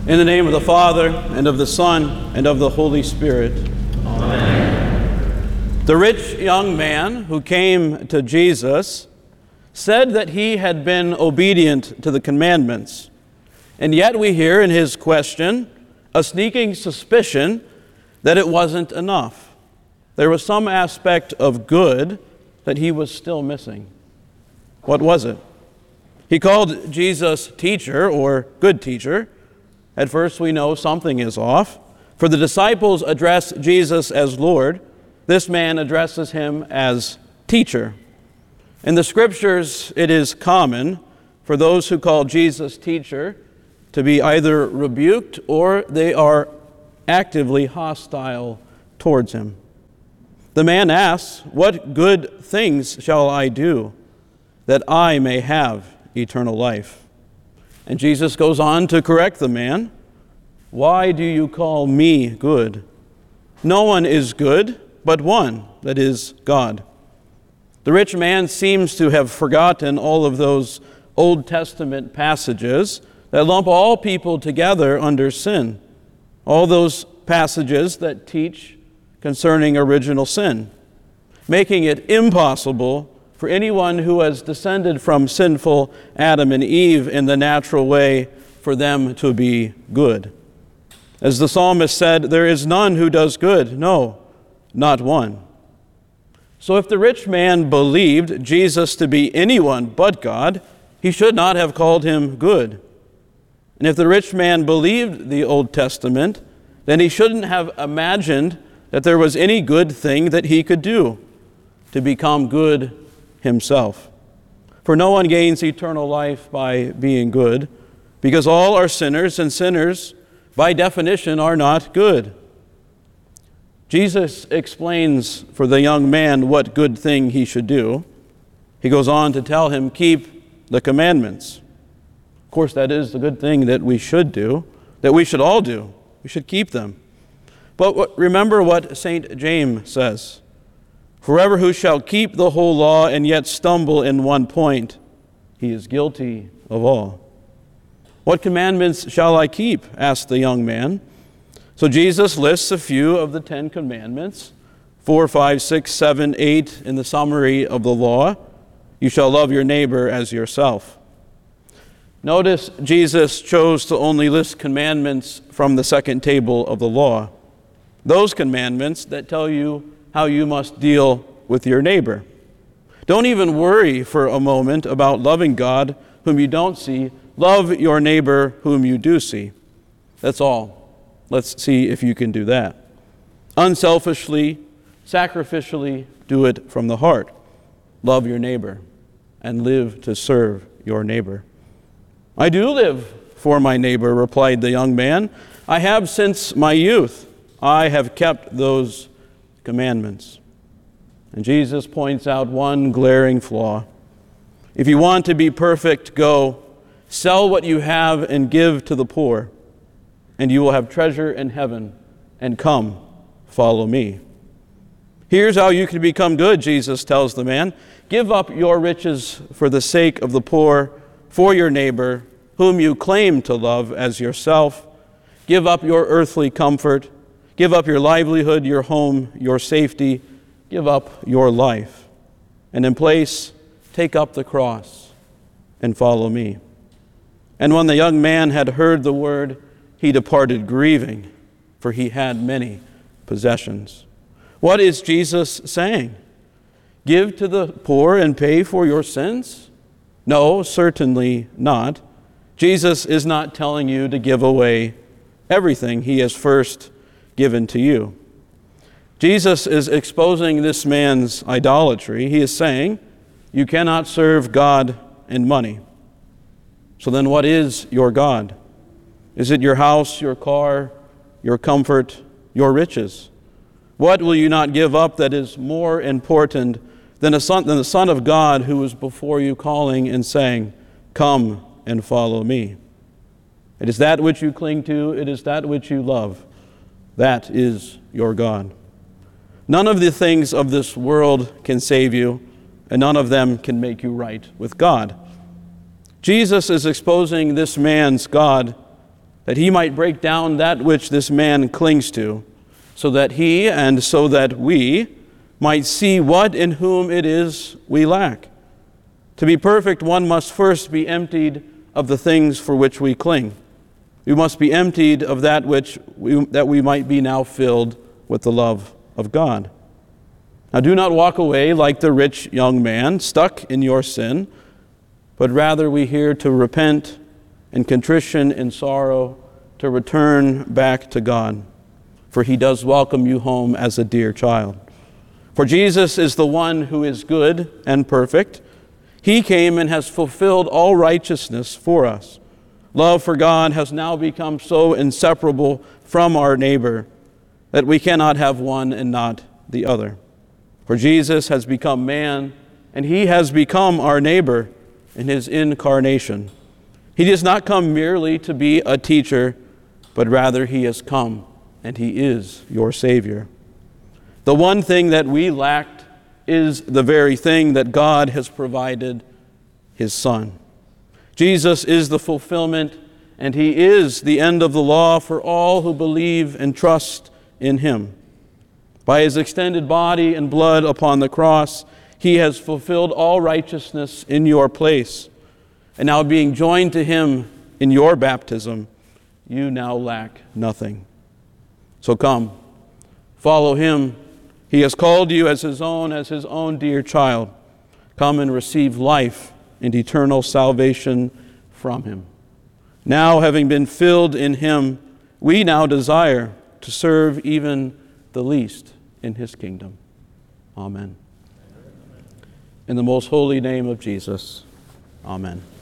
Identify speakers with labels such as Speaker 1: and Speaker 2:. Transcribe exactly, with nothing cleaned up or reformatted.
Speaker 1: In the name of the Father, and of the Son, and of the Holy Spirit. Amen. The rich young man who came to Jesus said that he had been obedient to the commandments. And yet we hear in his question a sneaking suspicion that it wasn't enough. There was some aspect of good that he was still missing. What was it? He called Jesus teacher, or good teacher. At first we know something is off. For the disciples address Jesus as Lord. This man addresses him as teacher. In the Scriptures, it is common for those who call Jesus teacher to be either rebuked or they are actively hostile towards him. The man asks, "What good things shall I do that I may have eternal life?" And Jesus goes on to correct the man. "Why do you call me good? No one is good but one, that is God." The rich man seems to have forgotten all of those Old Testament passages that lump all people together under sin. All those passages that teach concerning original sin, making it impossible for anyone who has descended from sinful Adam and Eve in the natural way for them to be good. As the psalmist said, there is none who does good, no, not one. So if the rich man believed Jesus to be anyone but God, he should not have called him good. And if the rich man believed the Old Testament, then he shouldn't have imagined that there was any good thing that he could do to become good himself. For no one gains eternal life by being good, because all are sinners, and sinners, by definition, are not good. Jesus explains for the young man what good thing he should do. He goes on to tell him, keep the commandments. Of course, that is the good thing that we should do, that we should all do. We should keep them. But what, remember what Saint James says. "Forever who shall keep the whole law and yet stumble in one point, he is guilty of all." "What commandments shall I keep?" asked the young man. So Jesus lists a few of the Ten Commandments, four, five, six, seven, eight in the summary of the law. You shall love your neighbor as yourself. Notice Jesus chose to only list commandments from the second table of the law. Those commandments that tell you how you must deal with your neighbor. Don't even worry for a moment about loving God whom you don't see. Love your neighbor whom you do see. That's all. Let's see if you can do that. Unselfishly, sacrificially, do it from the heart. Love your neighbor and live to serve your neighbor. "I do live for my neighbor," replied the young man. "I have since my youth. I have kept those commandments." And Jesus points out one glaring flaw. "If you want to be perfect, go, sell what you have and give to the poor, and you will have treasure in heaven, and come, follow me." Here's how you can become good, Jesus tells the man. Give up your riches for the sake of the poor, for your neighbor, whom you claim to love as yourself. Give up your earthly comfort. Give up your livelihood, your home, your safety. Give up your life. And in place, take up the cross and follow me. And when the young man had heard the word, he departed grieving, for he had many possessions. What is Jesus saying? Give to the poor and pay for your sins? No, certainly not. Jesus is not telling you to give away everything he has first given to you. Jesus is exposing this man's idolatry. He is saying, you cannot serve God and money. So then what is your God? Is it your house, your car, your comfort, your riches? What will you not give up that is more important than, a son, than the Son of God who is before you calling and saying, come and follow me? It is that which you cling to. It is that which you love. That is your God. None of the things of this world can save you, and none of them can make you right with God. Jesus is exposing this man's God that he might break down that which this man clings to, so that he and so that we might see what in whom it is we lack. To be perfect, one must first be emptied of the things for which we cling. We must be emptied of that which we, that we might be now filled with the love of God. Now do not walk away like the rich young man, stuck in your sin, but rather we hear to repent in contrition and sorrow, to return back to God, for he does welcome you home as a dear child. For Jesus is the one who is good and perfect. He came and has fulfilled all righteousness for us. Love for God has now become so inseparable from our neighbor that we cannot have one and not the other. For Jesus has become man, and he has become our neighbor in his incarnation. He does not come merely to be a teacher, but rather he has come, and he is your Savior. The one thing that we lacked is the very thing that God has provided, his Son. Jesus is the fulfillment, and he is the end of the law for all who believe and trust in him. By his extended body and blood upon the cross, he has fulfilled all righteousness in your place. And now being joined to him in your baptism, you now lack nothing. So come, follow him. He has called you as his own, as his own dear child. Come and receive life and eternal salvation from him. Now, having been filled in him, we now desire to serve even the least in his kingdom. Amen. In the most holy name of Jesus, amen.